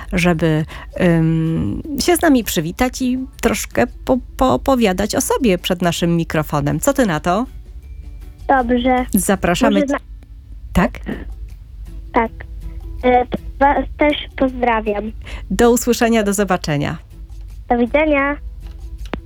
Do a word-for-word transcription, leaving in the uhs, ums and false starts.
żeby um, się z nami przywitać i troszkę po, poopowiadać o sobie przed naszym mikrofonem. Co ty na to? Dobrze. Zapraszamy. Może na... Tak? Tak. E, Was też pozdrawiam. Do usłyszenia, do zobaczenia. Do widzenia.